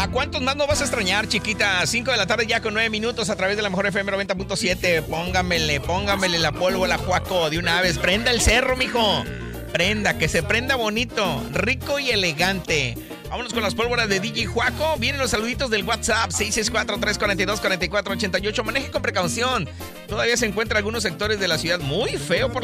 ¿A cuántos más no vas a extrañar, chiquita? 5 de la tarde ya con 9 minutos a través de la mejor FM 90.7. Póngamele la pólvora, Juaco, de una vez. Prenda el cerro, mijo. Prenda, que se prenda bonito, rico y elegante. Vámonos con las pólvoras de DJ Juaco. Vienen los saluditos del WhatsApp 664-342-4488. Maneje con precaución. Todavía se encuentran algunos sectores de la ciudad muy feo por